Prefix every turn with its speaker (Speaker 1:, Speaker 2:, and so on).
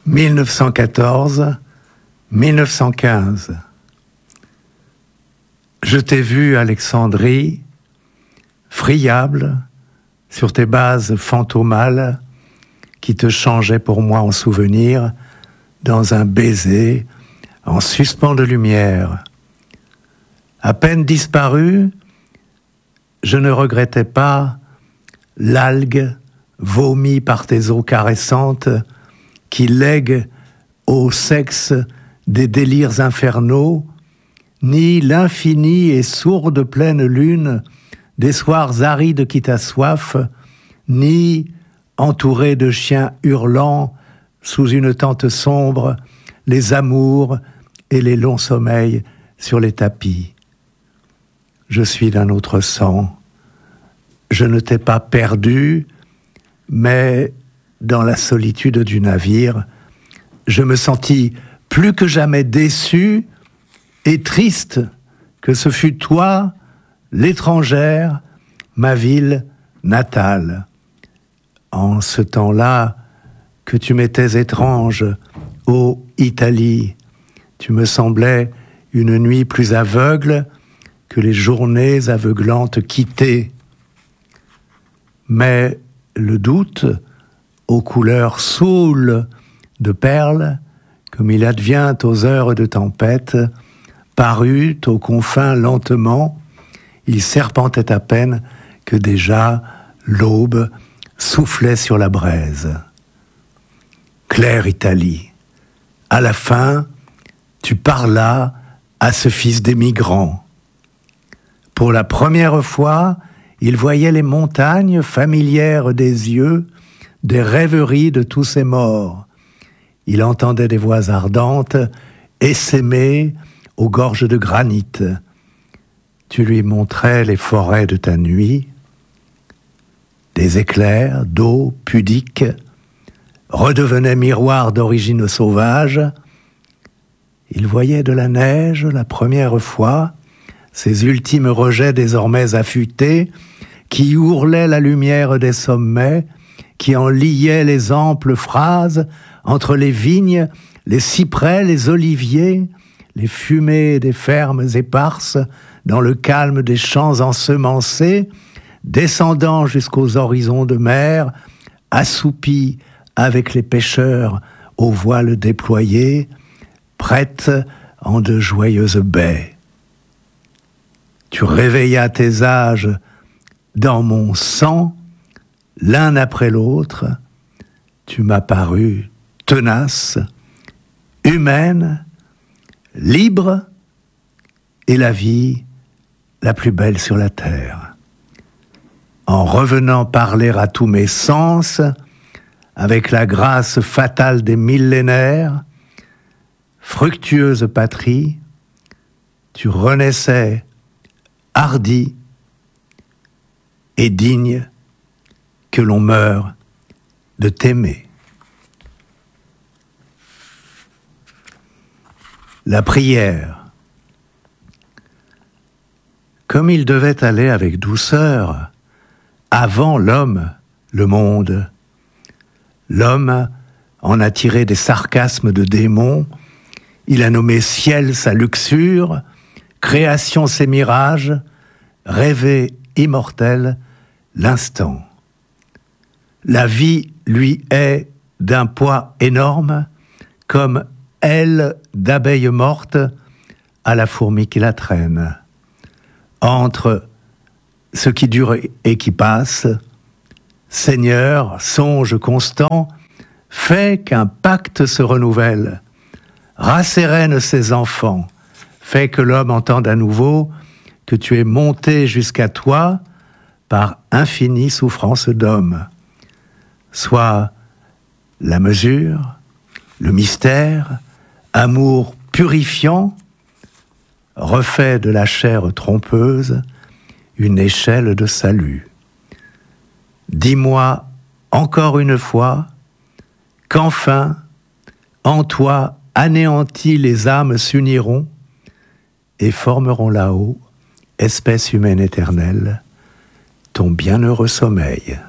Speaker 1: 1914-1915. Je t'ai vu, Alexandrie, friable, sur tes bases fantomales, qui te changeaient pour moi en souvenir, dans un baiser, en suspens de lumière. À peine disparu, je ne regrettais pas l'algue vomie par tes eaux caressantes qui lègue au sexe des délires infernaux, ni l'infinie et sourde pleine lune des soirs arides qui t'assoiffent, ni, entouré de chiens hurlants, sous une tente sombre, les amours et les longs sommeils sur les tapis. Je suis d'un autre sang. Je ne t'ai pas perdu, mais dans la solitude du navire, je me sentis plus que jamais déçu et triste que ce fût toi, l'étrangère, ma ville natale. En ce temps-là, que tu m'étais étrange, ô Italie, tu me semblais une nuit plus aveugle que les journées aveuglantes quittées. Mais le doute, aux couleurs saoules de perles, comme il advient aux heures de tempête, parut aux confins lentement, il serpentait à peine que déjà l'aube soufflait sur la braise. Claire Italie, à la fin, tu parlas à ce fils des migrants. Pour la première fois, il voyait les montagnes familières des yeux, des rêveries de tous ces morts. Il entendait des voix ardentes, essaimées aux gorges de granit. Tu lui montrais les forêts de ta nuit, des éclairs d'eau pudique redevenaient miroirs d'origine sauvage. Il voyait de la neige la première fois, ces ultimes rejets désormais affûtés, qui ourlaient la lumière des sommets, qui en liaient les amples phrases entre les vignes, les cyprès, les oliviers, les fumées des fermes éparses, dans le calme des champs ensemencés, descendant jusqu'aux horizons de mer, assoupis avec les pêcheurs aux voiles déployés, prêtes en de joyeuses baies. Tu réveillas tes âges dans mon sang, l'un après l'autre. Tu m'as paru tenace, humaine, libre, et la vie la plus belle sur la terre. En revenant parler à tous mes sens, avec la grâce fatale des millénaires, fructueuse patrie, tu renaissais hardi et digne que l'on meure de t'aimer. La prière. Comme il devait aller avec douceur, avant l'homme, le monde. L'homme en a tiré des sarcasmes de démons, il a nommé ciel sa luxure, création ses mirages, rêvé immortel l'instant. La vie lui est d'un poids énorme, comme aile d'abeille morte à la fourmi qui la traîne. Entre ce qui dure et qui passe, Seigneur, songe constant, fais qu'un pacte se renouvelle, rassérène ses enfants, fais que l'homme entende à nouveau que tu es monté jusqu'à toi par infinie souffrance d'homme. Soit la mesure, le mystère, amour purifiant, refait de la chair trompeuse une échelle de salut. Dis-moi encore une fois qu'enfin, en toi anéantis les âmes s'uniront et formeront là-haut, espèce humaine éternelle, ton bienheureux sommeil.